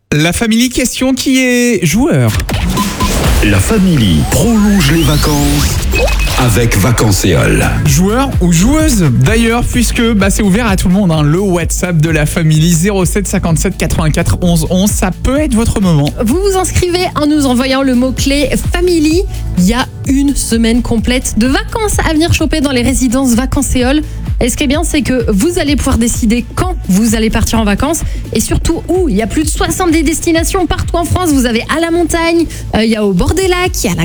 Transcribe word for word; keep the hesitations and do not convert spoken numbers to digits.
La famille question qui est joueur. La famille prolonge les vacances avec Vacancéol. Joueur ou joueuse d'ailleurs, puisque bah, c'est ouvert à tout le monde. Hein. Le WhatsApp de la famille zéro sept cinquante-sept quatre-vingt-quatre onze onze, ça peut être votre moment. Vous vous inscrivez en nous envoyant le mot-clé Family. Il y a une semaine complète de vacances à venir choper dans les résidences Vacancéol. Et ce qui est bien, c'est que vous allez pouvoir décider quand vous allez partir en vacances et surtout où. Il y a plus de soixante-dix destinations partout en France. Vous avez à la montagne, euh, il y a au bord des lacs, il y a la